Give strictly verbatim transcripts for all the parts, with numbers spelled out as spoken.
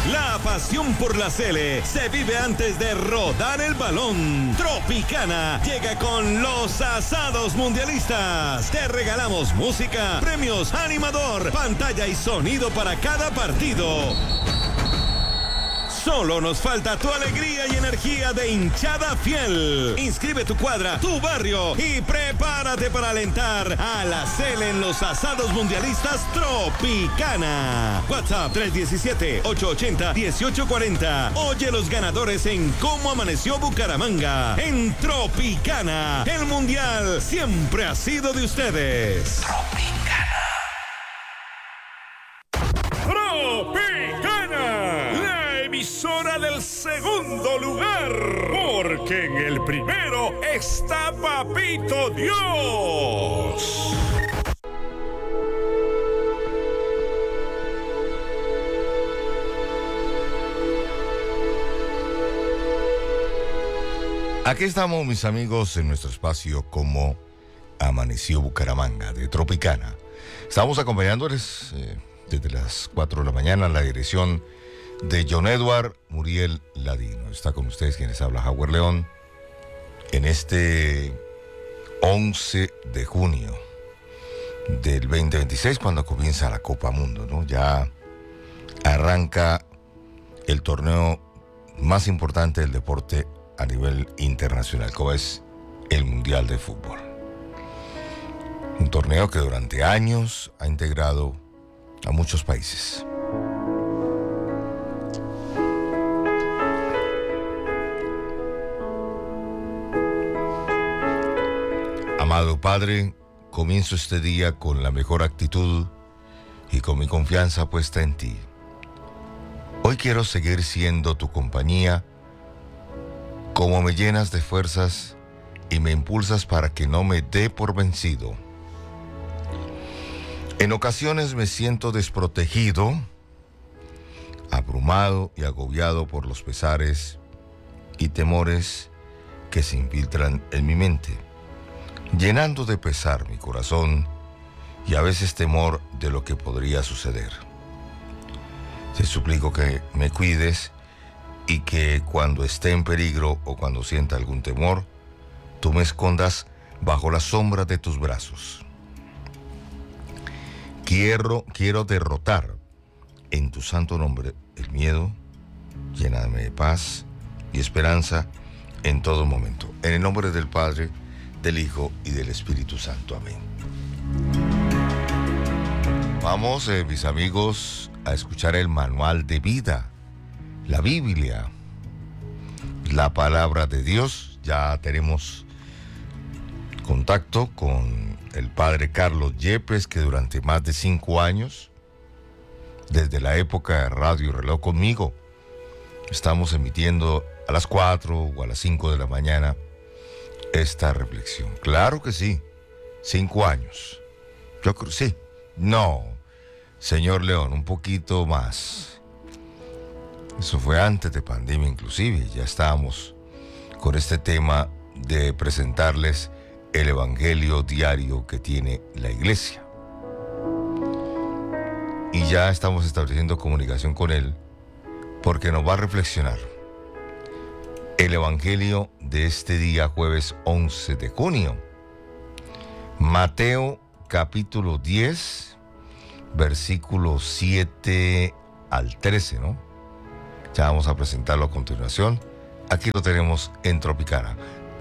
La pasión por la Sele se vive antes de rodar el balón. Tropicana llega con los asados mundialistas. Te regalamos música, premios, animador, pantalla y sonido para cada partido. Solo nos falta tu alegría y energía de hinchada fiel. Inscribe tu cuadra, tu barrio y prepárate para alentar a la Sele en los asados mundialistas Tropicana. WhatsApp tres uno siete, ocho ocho cero, uno ocho cuatro cero. Oye los ganadores en Cómo Amaneció Bucaramanga. En Tropicana, el mundial siempre ha sido de ustedes. Tropicana. Tropicana, la emisora del segundo lugar, porque en el primero está Papito Dios. Aquí estamos, mis amigos, en nuestro espacio Como Amaneció Bucaramanga de Tropicana. Estamos acompañándoles eh, desde las cuatro de la mañana en la dirección de John Edward Muriel Ladino. Está con ustedes quienes habla Howard León en este once de junio del veinte veintiséis, cuando comienza la Copa Mundo, ¿no? Ya arranca el torneo más importante del deporte a nivel internacional, como es el Mundial de Fútbol. Un torneo que durante años ha integrado a muchos países. Amado Padre, comienzo este día con la mejor actitud y con mi confianza puesta en ti. Hoy quiero seguir siendo tu compañía, como me llenas de fuerzas y me impulsas para que no me dé por vencido. En ocasiones me siento desprotegido, abrumado y agobiado por los pesares y temores que se infiltran en mi mente, llenando de pesar mi corazón y a veces temor de lo que podría suceder. Te suplico que me cuides y que cuando esté en peligro o cuando sienta algún temor, tú me escondas bajo la sombra de tus brazos. Quiero, quiero derrotar en tu santo nombre el miedo, lléname de paz y esperanza en todo momento. En el nombre del Padre, del Hijo y del Espíritu Santo. Amén. Vamos, eh, mis amigos, a escuchar el manual de vida. La Biblia, la palabra de Dios. Ya tenemos contacto con el padre Carlos Yepes, que durante más de cinco años, desde la época de Radio Reloj Conmigo, estamos emitiendo a las cuatro o a las cinco de la mañana esta reflexión. Claro que sí, cinco años. Yo creo, sí, no, señor León, un poquito más. Eso fue antes de pandemia inclusive, ya estábamos con este tema de presentarles el evangelio diario que tiene la iglesia. Y ya estamos estableciendo comunicación con él porque nos va a reflexionar el evangelio de este día, jueves once de junio. Mateo capítulo diez, versículos siete al trece, ¿no? Ya vamos a presentarlo a continuación. Aquí lo tenemos en Tropicana.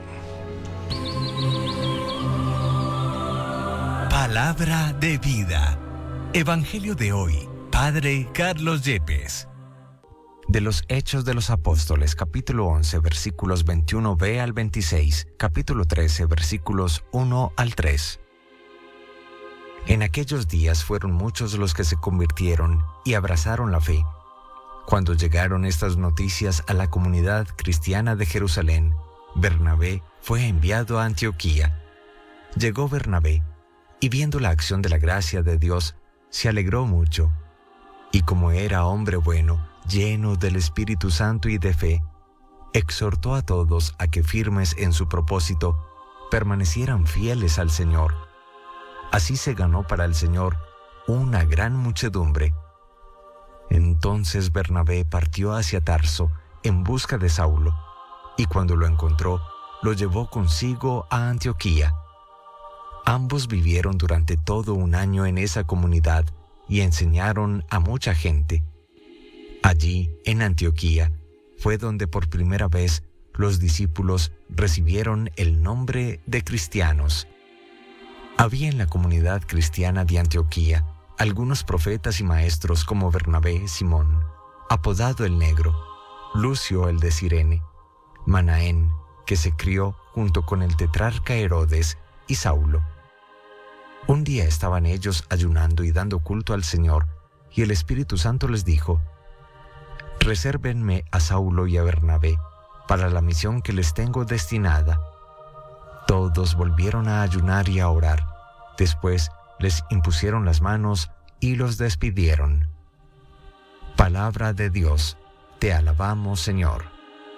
Palabra de vida. Evangelio de hoy. Padre Carlos Yepes. De los Hechos de los Apóstoles, capítulo once, versículos veintiuno b al veintiséis, capítulo trece, versículos uno al tres. En aquellos días fueron muchos los que se convirtieron y abrazaron la fe. Cuando llegaron estas noticias a la comunidad cristiana de Jerusalén, Bernabé fue enviado a Antioquía. Llegó Bernabé, y viendo la acción de la gracia de Dios, se alegró mucho. Y como era hombre bueno, lleno del Espíritu Santo y de fe, exhortó a todos a que firmes en su propósito, permanecieran fieles al Señor. Así se ganó para el Señor una gran muchedumbre. Entonces Bernabé partió hacia Tarso en busca de Saulo, y cuando lo encontró, lo llevó consigo a Antioquía. Ambos vivieron durante todo un año en esa comunidad y enseñaron a mucha gente. Allí, en Antioquía, fue donde por primera vez los discípulos recibieron el nombre de cristianos. Había en la comunidad cristiana de Antioquía algunos profetas y maestros como Bernabé, Simón, apodado el Negro, Lucio el de Cirene, Manaén, que se crió junto con el tetrarca Herodes, y Saulo. Un día estaban ellos ayunando y dando culto al Señor, y el Espíritu Santo les dijo: «Resérvenme a Saulo y a Bernabé para la misión que les tengo destinada». Todos volvieron a ayunar y a orar. Después les impusieron las manos y los despidieron. Palabra de Dios, te alabamos, Señor.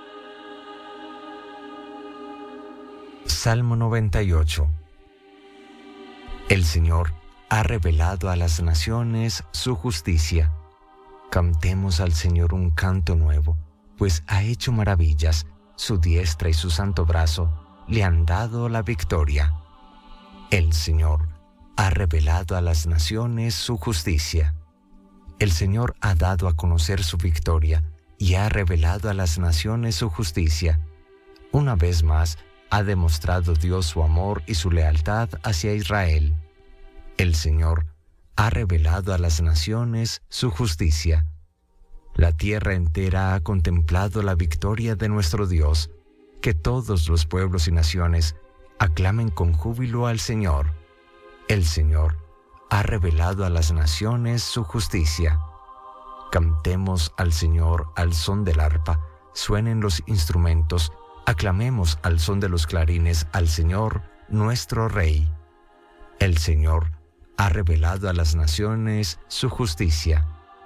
Salmo noventa y ocho. El Señor ha revelado a las naciones su justicia. Cantemos al Señor un canto nuevo, pues ha hecho maravillas. Su diestra y su santo brazo le han dado la victoria. El Señor ha revelado a las naciones su justicia. El Señor ha dado a conocer su victoria y ha revelado a las naciones su justicia. Una vez más, ha demostrado Dios su amor y su lealtad hacia Israel. El Señor ha revelado a las naciones su justicia. La tierra entera ha contemplado la victoria de nuestro Dios. Que todos los pueblos y naciones aclamen con júbilo al Señor. El Señor ha revelado a las naciones su justicia. Cantemos al Señor al son del arpa, suenen los instrumentos, aclamemos al son de los clarines al Señor, nuestro Rey. El Señor ha revelado a las naciones su justicia.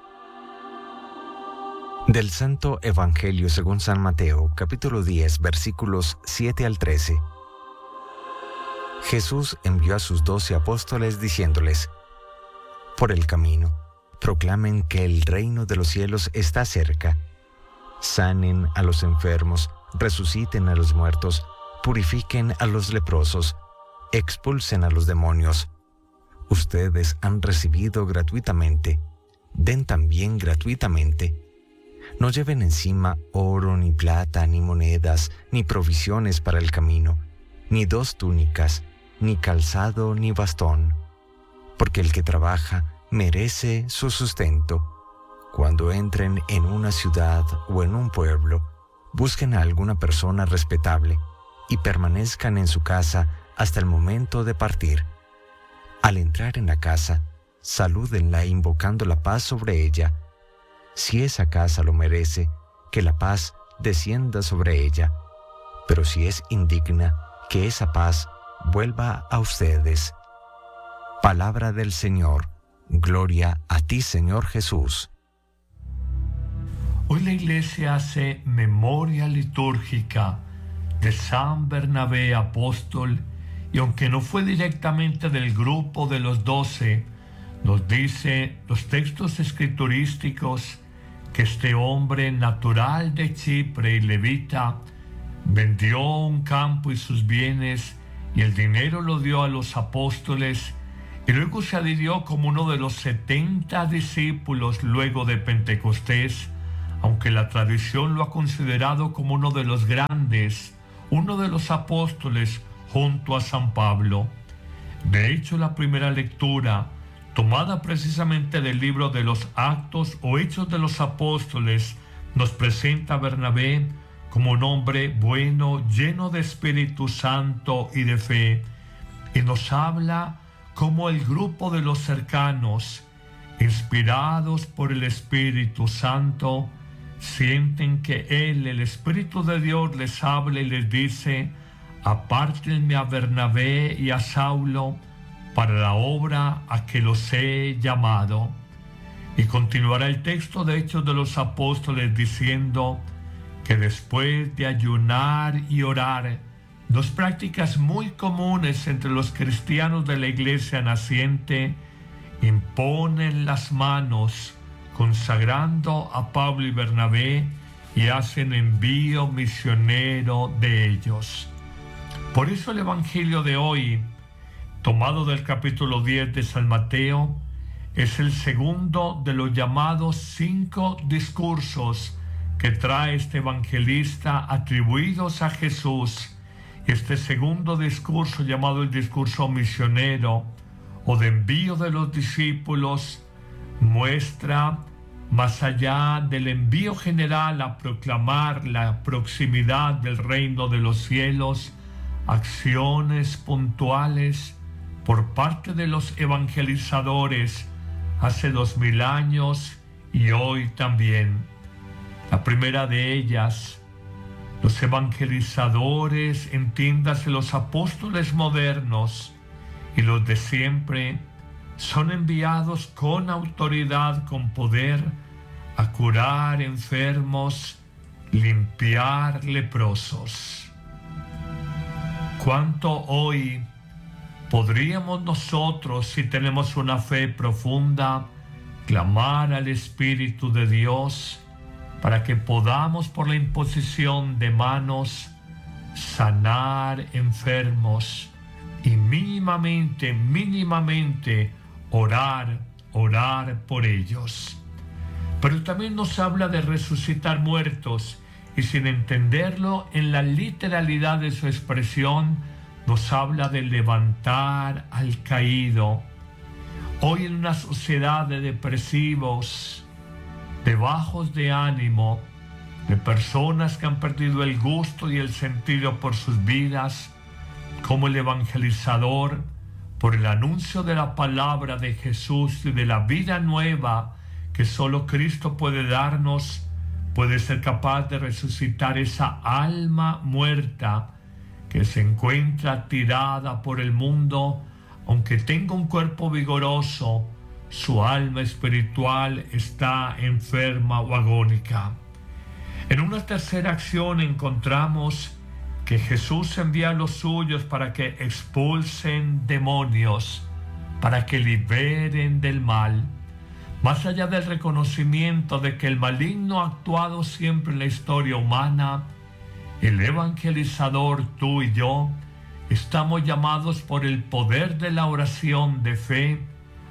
Del Santo Evangelio según San Mateo, capítulo diez, versículos siete al trece. Jesús envió a sus doce apóstoles diciéndoles: «Por el camino, proclamen que el reino de los cielos está cerca. Sanen a los enfermos, resuciten a los muertos, purifiquen a los leprosos, expulsen a los demonios. Ustedes han recibido gratuitamente, den también gratuitamente. No lleven encima oro, ni plata, ni monedas, ni provisiones para el camino, ni dos túnicas, ni calzado, ni bastón, porque el que trabaja merece su sustento. Cuando entren en una ciudad o en un pueblo, busquen a alguna persona respetable y permanezcan en su casa hasta el momento de partir. Al entrar en la casa, salúdenla invocando la paz sobre ella. Si esa casa lo merece, que la paz descienda sobre ella. Pero si es indigna, que esa paz vuelva a ustedes». Palabra del Señor. Gloria a ti, Señor Jesús. Hoy la Iglesia hace memoria litúrgica de San Bernabé apóstol, y aunque no fue directamente del grupo de los doce, nos dice los textos escriturísticos que este hombre natural de Chipre y levita vendió un campo y sus bienes y el dinero lo dio a los apóstoles, y luego se adhirió como uno de los setenta discípulos luego de Pentecostés, aunque la tradición lo ha considerado como uno de los grandes, uno de los apóstoles junto a San Pablo. De hecho, la primera lectura, tomada precisamente del libro de los Actos o Hechos de los Apóstoles, nos presenta a Bernabé como un hombre bueno, lleno de Espíritu Santo y de fe, y nos habla como el grupo de los cercanos, inspirados por el Espíritu Santo, sienten que Él, el Espíritu de Dios, les habla y les dice: apártenme a Bernabé y a Saulo para la obra a que los he llamado. Y continuará el texto de Hechos de los Apóstoles diciendo que después de ayunar y orar, dos prácticas muy comunes entre los cristianos de la iglesia naciente, imponen las manos consagrando a Pablo y Bernabé y hacen envío misionero de ellos. Por eso el Evangelio de hoy, tomado del capítulo diez de San Mateo, es el segundo de los llamados cinco discursos que trae este evangelista atribuidos a Jesús. Este segundo discurso, llamado el discurso misionero o de envío de los discípulos, muestra, más allá del envío general a proclamar la proximidad del reino de los cielos, acciones puntuales por parte de los evangelizadores hace dos mil años y hoy también. La primera de ellas, los evangelizadores, entiéndase los apóstoles modernos y los de siempre, son enviados con autoridad, con poder, a curar enfermos, limpiar leprosos. ¿Cuánto hoy podríamos nosotros, si tenemos una fe profunda, clamar al Espíritu de Dios para que podamos, por la imposición de manos, sanar enfermos y mínimamente, mínimamente orar, orar por ellos? Pero también nos habla de resucitar muertos y, sin entenderlo en la literalidad de su expresión, nos habla de levantar al caído. Hoy, en una sociedad de depresivos, de bajos de ánimo, de personas que han perdido el gusto y el sentido por sus vidas, como el evangelizador, por el anuncio de la palabra de Jesús y de la vida nueva que solo Cristo puede darnos, puede ser capaz de resucitar esa alma muerta que se encuentra tirada por el mundo. Aunque tenga un cuerpo vigoroso, su alma espiritual está enferma o agónica. En una tercera acción encontramos que Jesús envía a los suyos para que expulsen demonios, para que liberen del mal. Más allá del reconocimiento de que el maligno ha actuado siempre en la historia humana, el evangelizador, tú y yo, estamos llamados por el poder de la oración de fe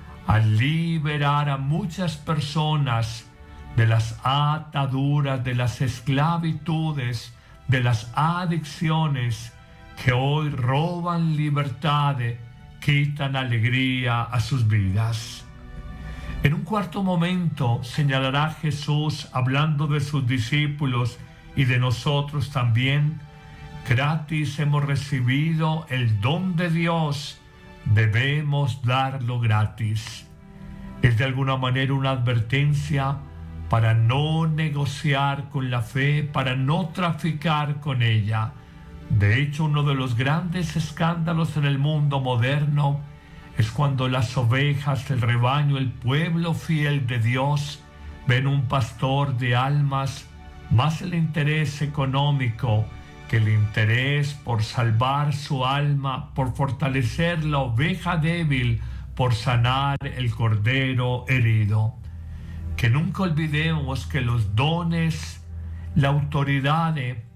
a liberar a muchas personas de las ataduras, de las esclavitudes, de las adicciones que hoy roban libertad, quitan alegría a sus vidas. En un cuarto momento señalará Jesús, hablando de sus discípulos y de nosotros también: gratis hemos recibido el don de Dios, debemos darlo gratis. Es de alguna manera una advertencia para no negociar con la fe, para no traficar con ella. De hecho, uno de los grandes escándalos en el mundo moderno es cuando las ovejas, el rebaño, el pueblo fiel de Dios, ven un pastor de almas, más el interés económico que el interés por salvar su alma, por fortalecer la oveja débil, por sanar el cordero herido. Que nunca olvidemos que los dones, la autoridad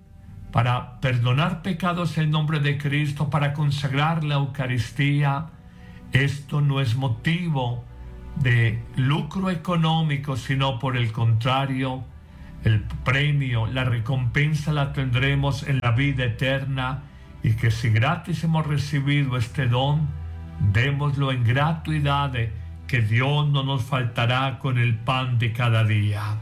para perdonar pecados en nombre de Cristo, para consagrar la Eucaristía, esto no es motivo de lucro económico, sino por el contrario, el premio, la recompensa la tendremos en la vida eterna, y que si gratis hemos recibido este don, démoslo en gratuidad, que Dios no nos faltará con el pan de cada día.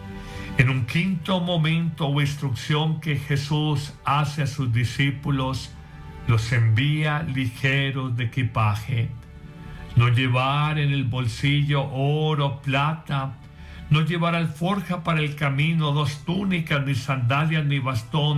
En un quinto momento o instrucción que Jesús hace a sus discípulos, los envía ligeros de equipaje. No llevar en el bolsillo oro, plata, no llevar alforja para el camino, dos túnicas, ni sandalias, ni bastón,